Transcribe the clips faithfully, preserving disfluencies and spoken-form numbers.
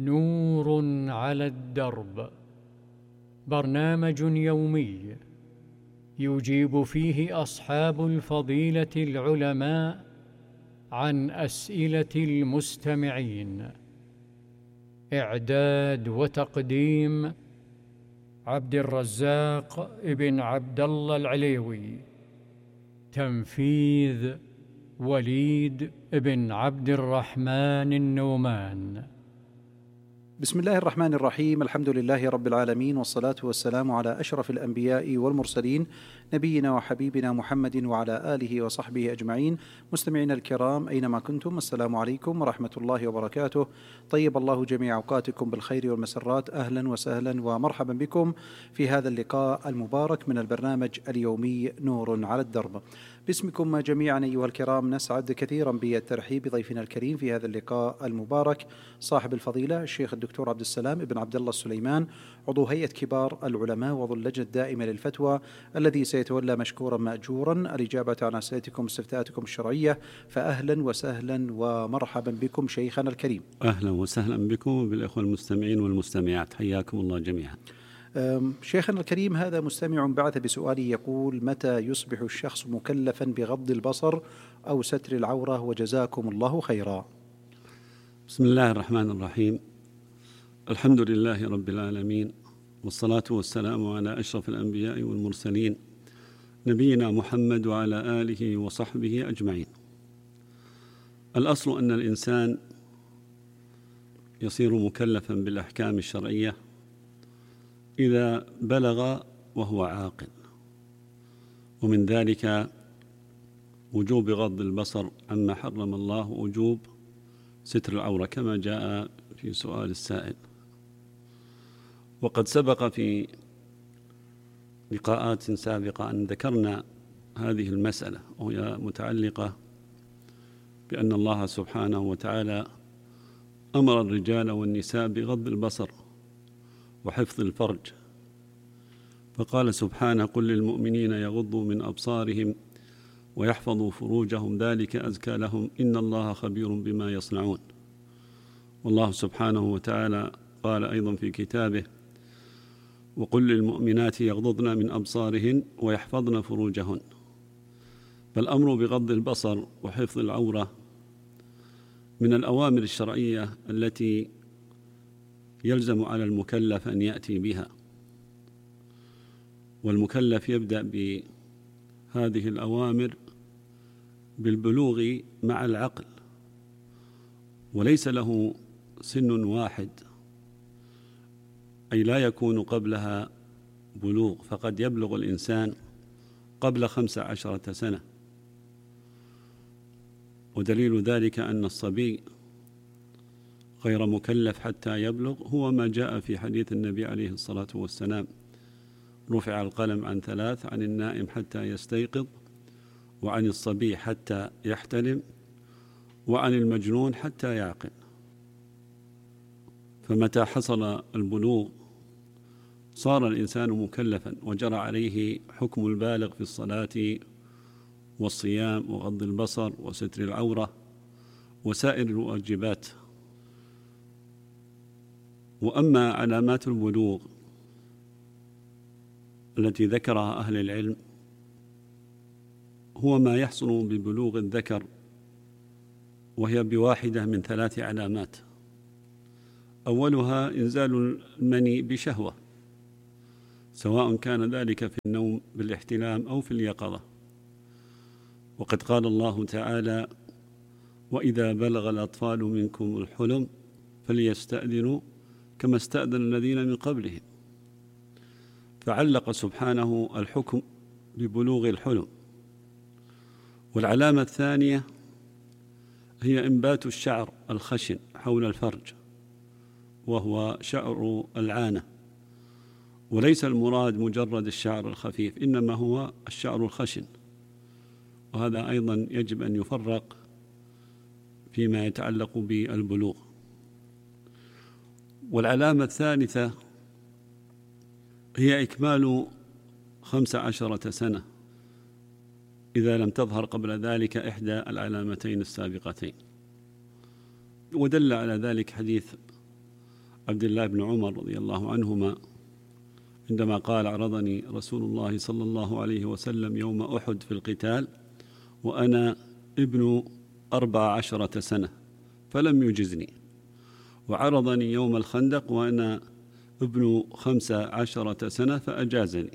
نور على الدرب، برنامج يومي يجيب فيه أصحاب الفضيلة العلماء عن أسئلة المستمعين. إعداد وتقديم عبد الرزاق ابن عبد الله العليوي. تنفيذ وليد ابن عبد الرحمن النومان. بسم الله الرحمن الرحيم. الحمد لله رب العالمين، والصلاة والسلام على أشرف الأنبياء والمرسلين، نبينا وحبيبنا محمد وعلى آله وصحبه أجمعين. مستمعينا الكرام أينما كنتم، السلام عليكم ورحمة الله وبركاته. طيب الله جميع أوقاتكم بالخير والمسرات. أهلا وسهلا ومرحبا بكم في هذا اللقاء المبارك من البرنامج اليومي نور على الدرب. باسمكم جميعا أيها الكرام نسعد كثيرا بالترحيب بضيفنا الكريم في هذا اللقاء المبارك، صاحب الفضيلة الشيخ الدكتور عبد السلام بن عبد الله السليمان، عضو هيئة كبار العلماء وعضو اللجنة الدائمة للفتوى، الذي سيتولى مشكورا مأجورا الإجابة عن أسئلتكم واستفتاءاتكم الشرعية. فأهلا وسهلا ومرحبا بكم شيخنا الكريم. أهلا وسهلا بكم بالإخوة المستمعين والمستمعات، حياكم الله جميعا. شيخنا الكريم، هذا مستمع بعث بسؤاله يقول: متى يصبح الشخص مكلفا بغض البصر أو ستر العورة؟ وجزاكم الله خيرا. بسم الله الرحمن الرحيم. الحمد لله رب العالمين، والصلاة والسلام على أشرف الأنبياء والمرسلين، نبينا محمد وعلى آله وصحبه أجمعين. الأصل أن الإنسان يصير مكلفا بالأحكام الشرعية إذا بلغ وهو عاقل، ومن ذلك وجوب غض البصر عما حرم الله، وجوب ستر العورة كما جاء في سؤال السائل. وقد سبق في لقاءات سابقة أن ذكرنا هذه المسألة، وهي متعلقة بأن الله سبحانه وتعالى أمر الرجال والنساء بغض البصر وحفظ الفرج، فقال سبحانه: قل للمؤمنين يغضوا من أبصارهم ويحفظوا فروجهم ذلك أزكى لهم إن الله خبير بما يصنعون. والله سبحانه وتعالى قال أيضا في كتابه: وقل للمؤمنات يغضضن من أبصارهن ويحفظن فروجهن. فالأمر بغض البصر وحفظ العورة من الأوامر الشرعية التي يلزم على المكلف أن يأتي بها، والمكلف يبدأ بهذه الأوامر بالبلوغ مع العقل، وليس له سن واحد، أي لا يكون قبلها بلوغ، فقد يبلغ الإنسان قبل خمس عشرة سنة. ودليل ذلك أن الصبي غير مكلف حتى يبلغ هو ما جاء في حديث النبي عليه الصلاة والسلام: رفع القلم عن ثلاث، عن النائم حتى يستيقظ، وعن الصبي حتى يحتلم، وعن المجنون حتى يعقل. فمتى حصل البلوغ صار الإنسان مكلفا، وجرى عليه حكم البالغ في الصلاة والصيام وغض البصر وستر العورة وسائر الواجبات. وأما علامات البلوغ التي ذكرها أهل العلم هو ما يحصل ببلوغ الذكر، وهي بواحدة من ثلاث علامات. أولها إنزال المني بشهوة، سواء كان ذلك في النوم بالاحتلام أو في اليقظة. وقد قال الله تعالى: وإذا بلغ الأطفال منكم الحلم فليستأذنوا كما استأذن الذين من قبلهم. فعلق سبحانه الحكم ببلوغ الحلم. والعلامة الثانية هي إنبات الشعر الخشن حول الفرج، وهو شعر العانة، وليس المراد مجرد الشعر الخفيف، إنما هو الشعر الخشن، وهذا أيضا يجب أن يفرق فيما يتعلق بالبلوغ. والعلامة الثالثة هي إكمال خمس عشرة سنة، إذا لم تظهر قبل ذلك إحدى العلامتين السابقتين. ودل على ذلك حديث عبد الله بن عمر رضي الله عنهما عندما قال: عرضني رسول الله صلى الله عليه وسلم يوم أحد في القتال وأنا ابن أربع عشرة سنة فلم يجزني، وعرضني يوم الخندق وأنا ابن خمس عشرة سنة فأجازني.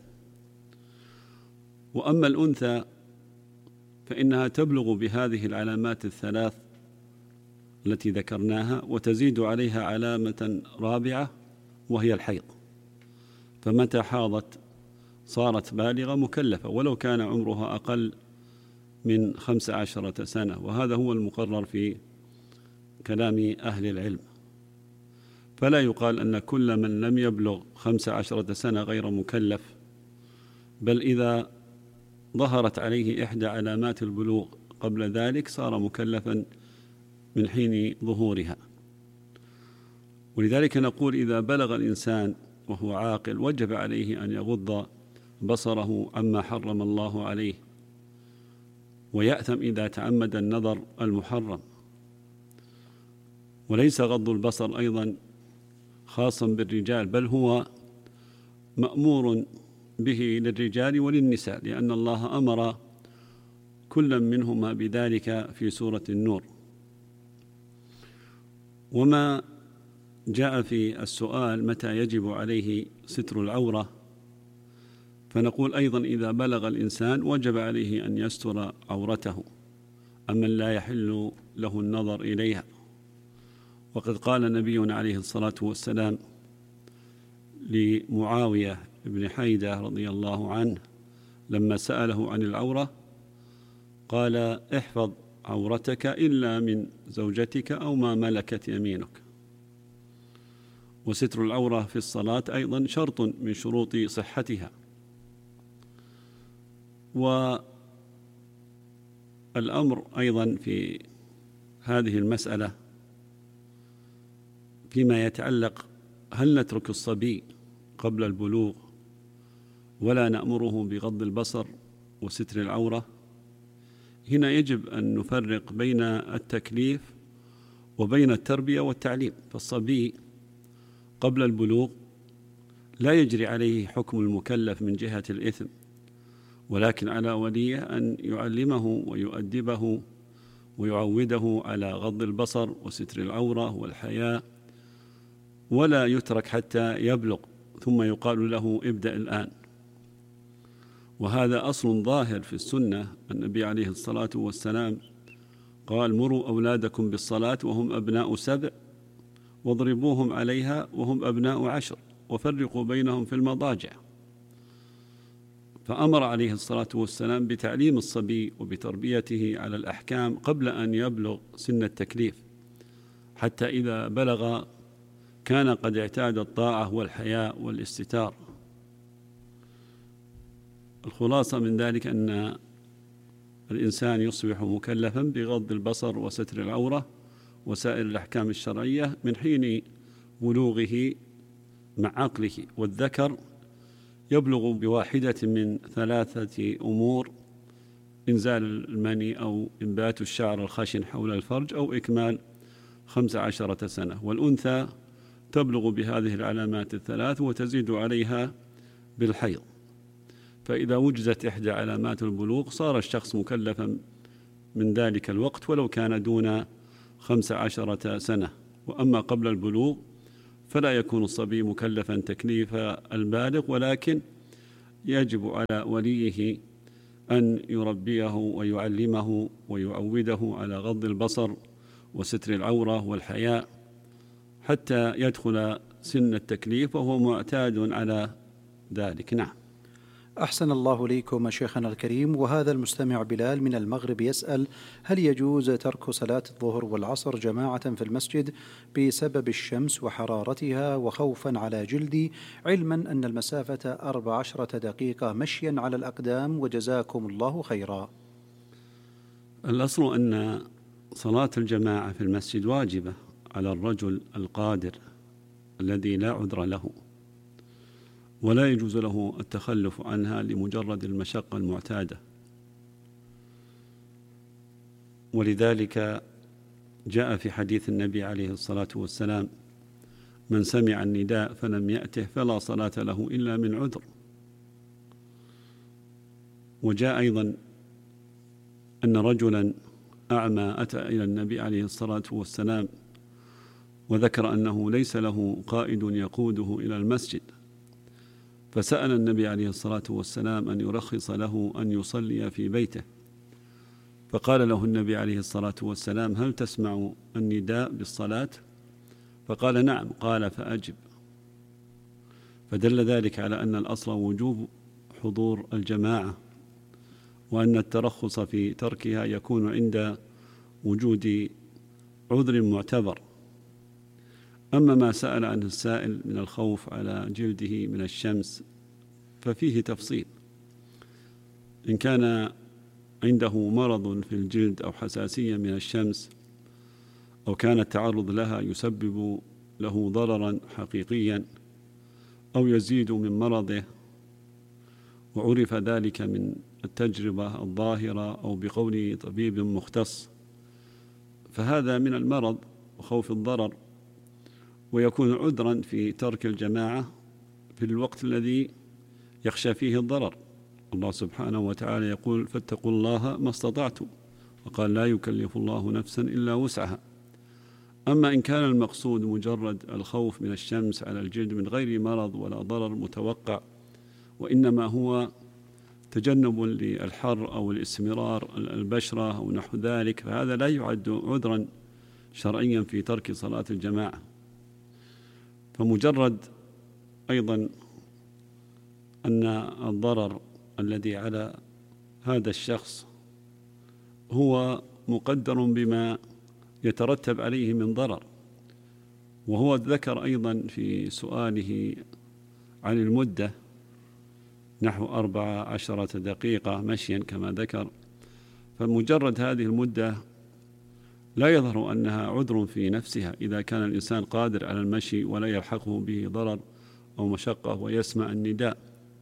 وأما الأنثى فإنها تبلغ بهذه العلامات الثلاث التي ذكرناها، وتزيد عليها علامة رابعة وهي الحيض، فمتى حاضت صارت بالغة مكلفة ولو كان عمرها أقل من خمس عشرة سنة، وهذا هو المقرر في كلام أهل العلم. فلا يقال أن كل من لم يبلغ خمس عشرة سنة غير مكلف، بل إذا ظهرت عليه إحدى علامات البلوغ قبل ذلك صار مكلفا من حين ظهورها. ولذلك نقول: إذا بلغ الإنسان وهو عاقل وجب عليه أن يغض بصره عما حرم الله عليه، ويأثم إذا تعمد النظر المحرم. وليس غض البصر أيضا خاصا بالرجال، بل هو مأمور به للرجال وللنساء، لأن الله أمر كل منهما بذلك في سورة النور. وما جاء في السؤال متى يجب عليه ستر العورة، فنقول أيضا: إذا بلغ الإنسان وجب عليه أن يستر عورته، أما لا يحل له النظر إليها. وقد قال نبينا عليه الصلاة والسلام لمعاوية بن حيدة رضي الله عنه لما سأله عن العورة قال: احفظ عورتك إلا من زوجتك أو ما ملكت يمينك. وستر العورة في الصلاة أيضا شرط من شروط صحتها. والأمر أيضا في هذه المسألة فيما يتعلق: هل نترك الصبي قبل البلوغ ولا نأمره بغض البصر وستر العورة؟ هنا يجب أن نفرق بين التكليف وبين التربية والتعليم. فالصبي قبل البلوغ لا يجري عليه حكم المكلف من جهة الإثم، ولكن على وليه أن يعلمه ويؤدبه ويعوده على غض البصر وستر العورة والحياء، ولا يترك حتى يبلغ ثم يقال له: ابدأ الآن. وهذا أصل ظاهر في السنة. النبي عليه الصلاة والسلام قال: مروا أولادكم بالصلاة وهم أبناء سبع واضربوهم عليها وهم أبناء عشر وفرقوا بينهم في المضاجع. فأمر عليه الصلاة والسلام بتعليم الصبي وبتربيته على الأحكام قبل أن يبلغ سن التكليف، حتى إذا بلغ كان قد اعتاد الطاعة والحياء والاستتار. الخلاصة من ذلك أن الإنسان يصبح مكلفا بغض البصر وستر العورة وسائر الأحكام الشرعية من حين بلوغه مع عقله. والذكر يبلغ بواحدة من ثلاثة أمور: إنزال المني أو إنبات الشعر الخشن حول الفرج أو إكمال خمس عشرة سنة. والأنثى تبلغ بهذه العلامات الثلاث وتزيد عليها بالحيض. فإذا وجدت إحدى علامات البلوغ صار الشخص مكلفا من ذلك الوقت ولو كان دون خمس عشرة سنة. وأما قبل البلوغ فلا يكون الصبي مكلفا تكليف البالغ، ولكن يجب على وليه أن يربيه ويعلمه ويعوده على غض البصر وستر العورة والحياء حتى يدخل سن التكليف وهو معتاد على ذلك. نعم. أحسن الله ليكم شيخنا الكريم. وهذا المستمع بلال من المغرب يسأل: هل يجوز ترك صلاة الظهر والعصر جماعة في المسجد بسبب الشمس وحرارتها وخوفا على جلدي، علما أن المسافة أربع عشرة دقيقة مشيا على الأقدام، وجزاكم الله خيرا؟ الأصل أن صلاة الجماعة في المسجد واجبة على الرجل القادر الذي لا عذر له، ولا يجوز له التخلف عنها لمجرد المشقة المعتادة. ولذلك جاء في حديث النبي عليه الصلاة والسلام من سمع النداء فلم يأته فلا صلاة له إلا من عذر. وجاء أيضا أن رجلا أعمى أتى إلى النبي عليه الصلاة والسلام وذكر أنه ليس له قائد يقوده إلى المسجد، فسأل النبي عليه الصلاة والسلام أن يرخص له أن يصلي في بيته، فقال له النبي عليه الصلاة والسلام: هل تسمع النداء بالصلاة؟ فقال: نعم. قال: فأجب. فدل ذلك على أن الأصل وجوب حضور الجماعة، وأن الترخص في تركها يكون عند وجود عذر معتبر. أما ما سأل عنه السائل من الخوف على جلده من الشمس ففيه تفصيل. إن كان عنده مرض في الجلد أو حساسية من الشمس أو كان التعرض لها يسبب له ضررا حقيقيا أو يزيد من مرضه، وعرف ذلك من التجربة الظاهرة أو بقول طبيب مختص، فهذا من المرض وخوف الضرر، ويكون عذرا في ترك الجماعة في الوقت الذي يخشى فيه الضرر. الله سبحانه وتعالى يقول: فاتقوا الله ما استطعتم، وقال: لا يكلف الله نفسا إلا وسعها. أما إن كان المقصود مجرد الخوف من الشمس على الجلد من غير مرض ولا ضرر متوقع، وإنما هو تجنب للحر أو الاستمرار البشرة أو نحو ذلك، فهذا لا يعد عذرا شرعيا في ترك صلاة الجماعة. فمجرد أيضا أن الضرر الذي على هذا الشخص هو مقدر بما يترتب عليه من ضرر. وهو ذكر أيضا في سؤاله عن المدة نحو أربع عشرة دقيقة مشيا كما ذكر، فمجرد هذه المدة لا يظهر أنها عذر في نفسها إذا كان الإنسان قادر على المشي ولا يلحقه به ضرر أو مشقة ويسمع النداء.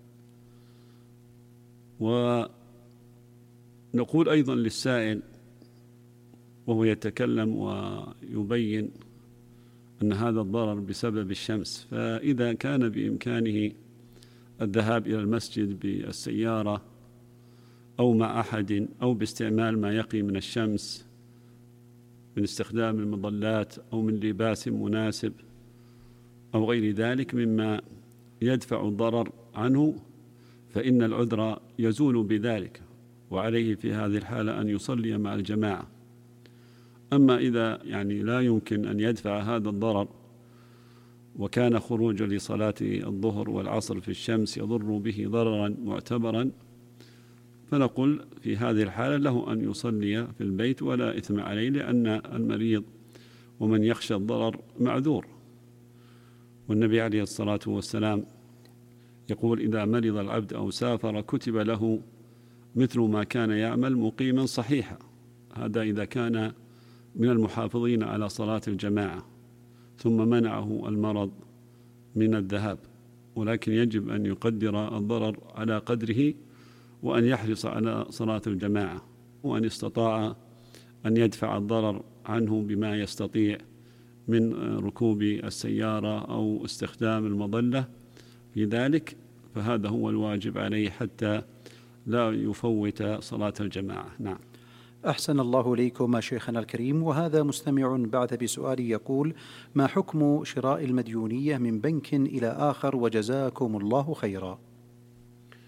ونقول أيضا للسائل وهو يتكلم ويبين أن هذا الضرر بسبب الشمس، فإذا كان بإمكانه الذهاب إلى المسجد بالسيارة أو مع أحد أو باستعمال ما يقي من الشمس من استخدام المظلات أو من لباس مناسب أو غير ذلك مما يدفع الضرر عنه، فإن العذر يزول بذلك، وعليه في هذه الحالة أن يصلي مع الجماعة. أما إذا يعني لا يمكن أن يدفع هذا الضرر وكان خروج لصلاة الظهر والعصر في الشمس يضر به ضررا معتبرا، فنقول في هذه الحالة له أن يصلي في البيت ولا إثم عليه، لأن المريض ومن يخشى الضرر معذور. والنبي عليه الصلاة والسلام يقول: إذا مرض العبد أو سافر كتب له مثل ما كان يعمل مقيما صحيحا. هذا إذا كان من المحافظين على صلاة الجماعة ثم منعه المرض من الذهاب، ولكن يجب أن يقدر الضرر على قدره وأن يحرص على صلاة الجماعة، وأن استطاع أن يدفع الضرر عنه بما يستطيع من ركوب السيارة أو استخدام المظلة في ذلك، فهذا هو الواجب عليه حتى لا يفوت صلاة الجماعة. نعم. أحسن الله إليكم شيخنا الكريم. وهذا مستمع بعث بسؤال يقول: ما حكم شراء المديونية من بنك إلى آخر وجزاكم الله خيرا؟